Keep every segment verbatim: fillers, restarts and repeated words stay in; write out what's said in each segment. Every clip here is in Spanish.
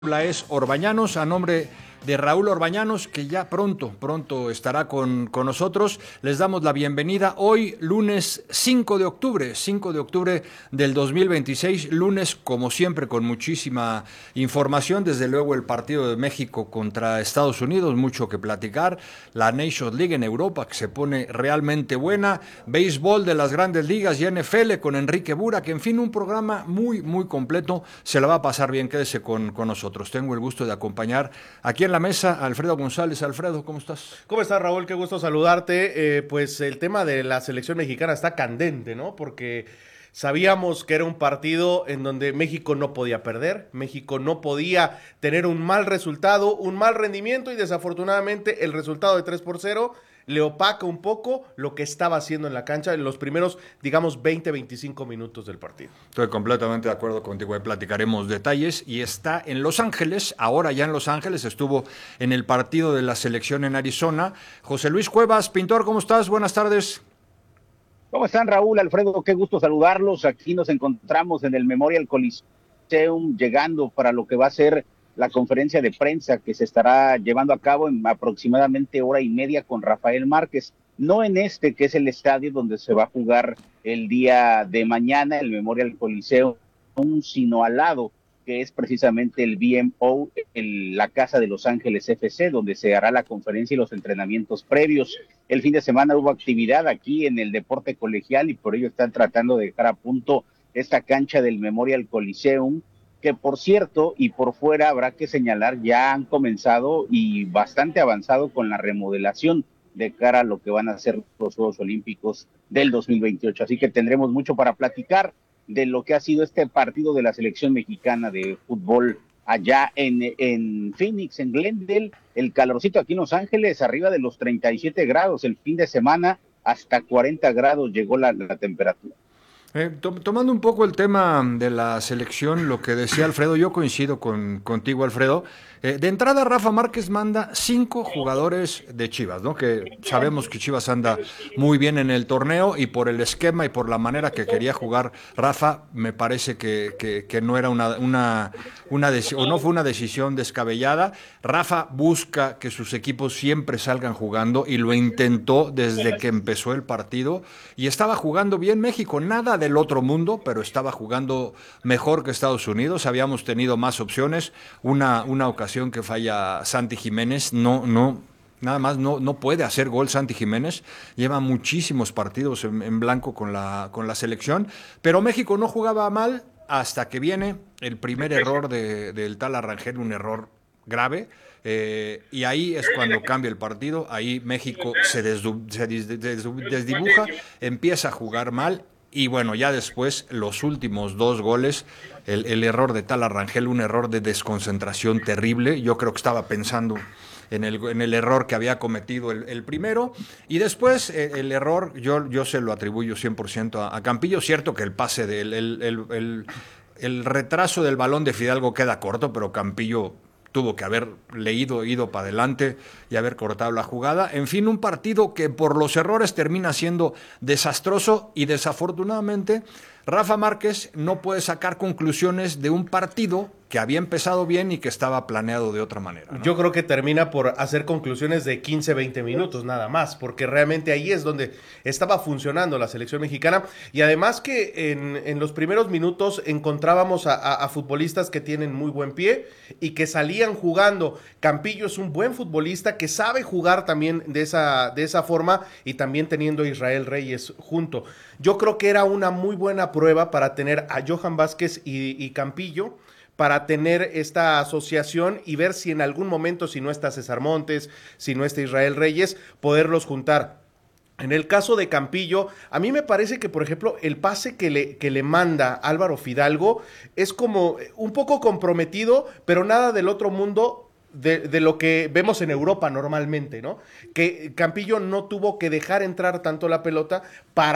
Es Orbañanos, a nombre de Raúl Orbañanos, que ya pronto, pronto estará con, con nosotros. Les damos la bienvenida hoy, lunes cinco de octubre, cinco de octubre del dos mil veintiséis, lunes como siempre con muchísima información, desde luego el partido de México contra Estados Unidos, mucho que platicar, la Nations League en Europa que se pone realmente buena, béisbol de las grandes ligas y N F L con Enrique Burak, en fin, un programa muy, muy completo, se la va a pasar bien, quédese con, con nosotros. Tengo el gusto de acompañar aquí en la mesa Alfredo González. Alfredo, ¿cómo estás? ¿Cómo estás, Raúl? Qué gusto saludarte. Eh, pues el tema de la selección mexicana está candente, ¿no? Porque sabíamos que era un partido en donde México no podía perder, México no podía tener un mal resultado, un mal rendimiento y desafortunadamente el resultado de tres por cero le opaca un poco lo que estaba haciendo en la cancha en los primeros, digamos, veinte, veinticinco minutos del partido. Estoy completamente de acuerdo contigo, ahí platicaremos detalles. Y está en Los Ángeles, ahora ya en Los Ángeles, estuvo en el partido de la selección en Arizona. José Luis Cuevas, pintor, ¿cómo estás? Buenas tardes. ¿Cómo están, Raúl, Alfredo? Qué gusto saludarlos. Aquí nos encontramos en el Memorial Coliseum, llegando para lo que va a ser la conferencia de prensa que se estará llevando a cabo en aproximadamente hora y media con Rafael Márquez. No en este, que es el estadio donde se va a jugar el día de mañana, el Memorial Coliseum, sino al lado, que es precisamente el B M O, el, la Casa de Los Ángeles F C, donde se hará la conferencia y los entrenamientos previos. El fin de semana hubo actividad aquí en el deporte colegial y por ello están tratando de dejar a punto esta cancha del Memorial Coliseum, que por cierto, y por fuera habrá que señalar, ya han comenzado y bastante avanzado con la remodelación de cara a lo que van a ser los Juegos Olímpicos del dos mil veintiocho. Así que tendremos mucho para platicar de lo que ha sido este partido de la selección mexicana de fútbol allá en, en Phoenix, en Glendale, el calorcito aquí en Los Ángeles, arriba de los treinta y siete grados, el fin de semana hasta cuarenta grados llegó la, la temperatura. Eh, to tomando un poco el tema de la selección, lo que decía Alfredo, yo coincido con, contigo, Alfredo. Eh, de entrada, Rafa Márquez manda cinco jugadores de Chivas, ¿no? Que sabemos que Chivas anda muy bien en el torneo y por el esquema y por la manera que quería jugar Rafa, me parece que, que, que no era una, una, una o no fue una decisión descabellada. Rafa busca que sus equipos siempre salgan jugando y lo intentó desde que empezó el partido y estaba jugando bien México, nada del otro mundo, pero estaba jugando mejor que Estados Unidos. Habíamos tenido más opciones, una, una ocasión que falla Santi Jiménez, no, no, nada más no, no puede hacer gol Santi Jiménez, lleva muchísimos partidos en, en blanco con la, con la selección, pero México no jugaba mal hasta que viene el primer error de, del tal Arrangel, un error grave, eh, y ahí es cuando cambia el partido, ahí México se, desdu, se des, des, desdibuja, empieza a jugar mal. Y bueno, ya después los últimos dos goles, el, el error de tal Arrangel, un error de desconcentración terrible. Yo creo que estaba pensando en el, en el error que había cometido el, el primero. Y después el, el error, yo, yo se lo atribuyo cien por ciento a, a Campillo. Cierto que el pase del el, el, el, el retraso del balón de Fidalgo queda corto, pero Campillo tuvo que haber leído, ido para adelante y haber cortado la jugada. En fin, un partido que por los errores termina siendo desastroso y desafortunadamente Rafa Márquez no puede sacar conclusiones de un partido que había empezado bien y que estaba planeado de otra manera, ¿no? Yo creo que termina por hacer conclusiones de quince, veinte minutos nada más, porque realmente ahí es donde estaba funcionando la selección mexicana y además que en, en los primeros minutos encontrábamos a, a, a futbolistas que tienen muy buen pie y que salían jugando. Campillo es un buen futbolista que sabe jugar también de esa, de esa forma y también teniendo a Israel Reyes junto. Yo creo que era una muy buena prueba para tener a Johan Vázquez y, y Campillo, para tener esta asociación y ver si en algún momento, si no está César Montes, si no está Israel Reyes, poderlos juntar. En el caso de Campillo, a mí me parece que, por ejemplo, el pase que le, que le manda Álvaro Fidalgo es como un poco comprometido, pero nada del otro mundo de, de lo que vemos en Europa normalmente, ¿no? Que Campillo no tuvo que dejar entrar tanto la pelota para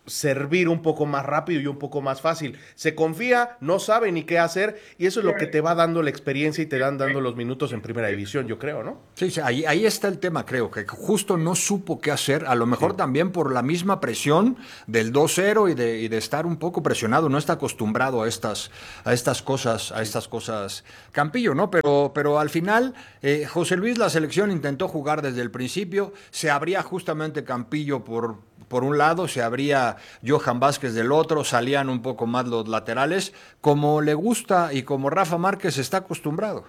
servir un poco más rápido y un poco más fácil. Se confía, no sabe ni qué hacer y eso es lo que te va dando la experiencia y te van dando los minutos en primera división, yo creo, ¿no? Sí, sí, ahí, ahí está el tema, creo, que justo no supo qué hacer, a lo mejor sí. También por la misma presión del dos cero y de, y de estar un poco presionado, no está acostumbrado a estas, a estas cosas, a estas cosas Campillo, ¿no? Pero, pero al final, eh, José Luis, la selección intentó jugar desde el principio, se abría justamente Campillo por por un lado, se abría Johan Vázquez del otro, salían un poco más los laterales, como le gusta y como Rafa Márquez está acostumbrado.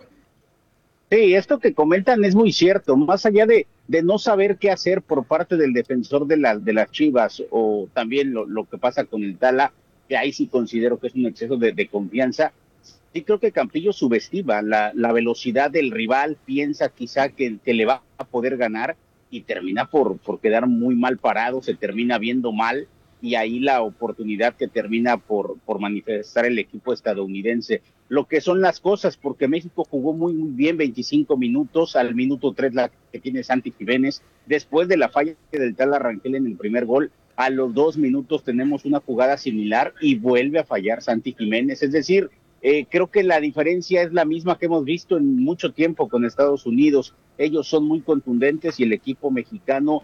Sí, esto que comentan es muy cierto, más allá de, de no saber qué hacer por parte del defensor de, la, de las Chivas, o también lo, lo que pasa con el Tala, que ahí sí considero que es un exceso de, de confianza. Sí creo que Campillo subestima la, la velocidad del rival, piensa quizá que, que le va a poder ganar, y termina por, por quedar muy mal parado, se termina viendo mal, y ahí la oportunidad que termina por, por manifestar el equipo estadounidense. Lo que son las cosas, porque México jugó muy, muy bien, veinticinco minutos, al minuto tres la que tiene Santi Jiménez, después de la falla del Tala Rangel en el primer gol, a los dos minutos tenemos una jugada similar y vuelve a fallar Santi Jiménez, es decir, Eh, creo que la diferencia es la misma que hemos visto en mucho tiempo con Estados Unidos. Ellos son muy contundentes y el equipo mexicano,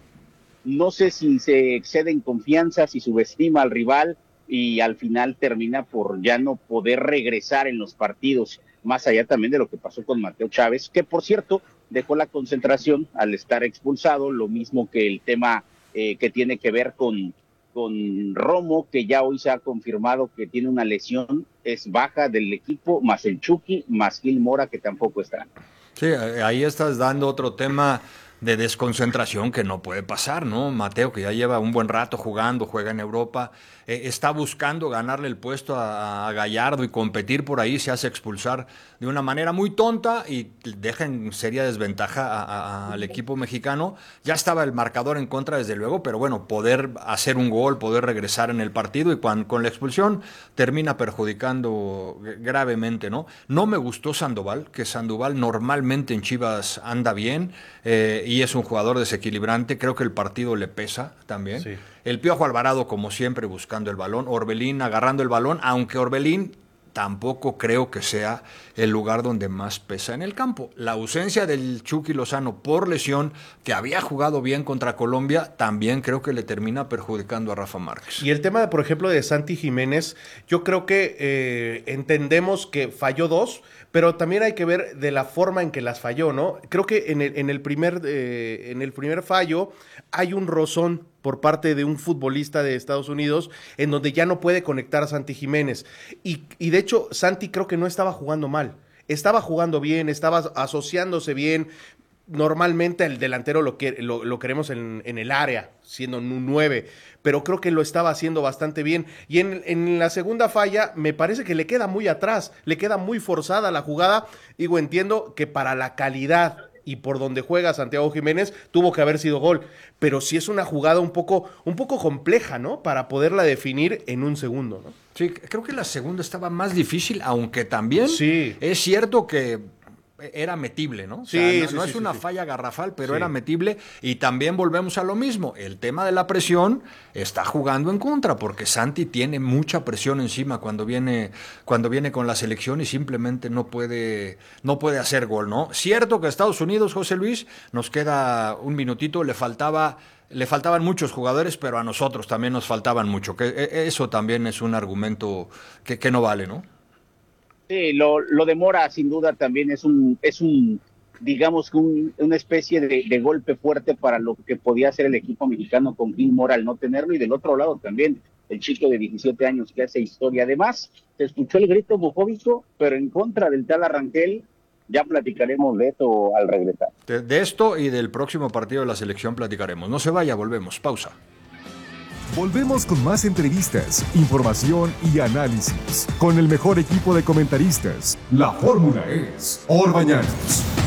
no sé si se excede en confianza, si subestima al rival y al final termina por ya no poder regresar en los partidos, más allá también de lo que pasó con Mateo Chávez, que por cierto dejó la concentración al estar expulsado, lo mismo que el tema eh, que tiene que ver con con Romo, que ya hoy se ha confirmado que tiene una lesión, es baja del equipo, más el Chucky, más Gil Mora, que tampoco está. Sí, ahí estás dando otro tema de desconcentración que no puede pasar, ¿no? Mateo, que ya lleva un buen rato jugando, juega en Europa, eh, está buscando ganarle el puesto a, a Gallardo y competir por ahí, se hace expulsar de una manera muy tonta y deja en seria desventaja a, a, al equipo mexicano. Ya estaba el marcador en contra desde luego, pero bueno, poder hacer un gol, poder regresar en el partido y cuando, con la expulsión termina perjudicando gravemente, ¿no? No me gustó Sandoval, que Sandoval normalmente en Chivas anda bien, eh, y es un jugador desequilibrante, creo que el partido le pesa también. Sí. El Piojo Alvarado, como siempre, buscando el balón, Orbelín agarrando el balón, aunque Orbelín tampoco creo que sea el lugar donde más pesa en el campo. La ausencia del Chucky Lozano por lesión, que había jugado bien contra Colombia, también creo que le termina perjudicando a Rafa Márquez. Y el tema, por ejemplo, de Santi Jiménez, yo creo que eh, entendemos que falló dos, pero también hay que ver de la forma en que las falló, ¿no? Creo que en el, en el, primer, eh, en el primer fallo hay un rozón por parte de un futbolista de Estados Unidos en donde ya no puede conectar a Santi Jiménez. Y, y de hecho, Santi creo que no estaba jugando mal. Estaba jugando bien, estaba asociándose bien. Normalmente el delantero lo, que, lo, lo queremos en, en el área, siendo un nueve, pero creo que lo estaba haciendo bastante bien. Y en, en la segunda falla me parece que le queda muy atrás, le queda muy forzada la jugada. Digo, entiendo que para la calidad y por donde juega Santiago Jiménez tuvo que haber sido gol, pero sí es una jugada un poco, un poco compleja, ¿no? Para poderla definir en un segundo, ¿no? Sí, creo que la segunda estaba más difícil, aunque también sí. Es cierto que era metible, ¿no? O sí, sea, no, sí, no sí, es sí, una sí. falla garrafal, pero sí. era metible. Y también volvemos a lo mismo. El tema de la presión está jugando en contra, porque Santi tiene mucha presión encima cuando viene, cuando viene con la selección y simplemente no puede, no puede hacer gol, ¿no? Cierto que a Estados Unidos, José Luis, nos queda un minutito, le faltaba... Le faltaban muchos jugadores, pero a nosotros también nos faltaban mucho. Que eso también es un argumento que, que no vale, ¿no? Sí, lo, lo de Mora sin duda también es un, es un digamos, un, una especie de, de golpe fuerte para lo que podía hacer el equipo mexicano con Gil Mora al no tenerlo, y del otro lado también el chico de diecisiete años que hace historia. Además, se escuchó el grito homofóbico, pero en contra del Tala Rangel. Ya platicaremos de esto al regresar. De, de esto y del próximo partido de la selección platicaremos. No se vaya, volvemos. Pausa. Volvemos con más entrevistas, información y análisis. Con el mejor equipo de comentaristas. La fórmula es Orbañanos.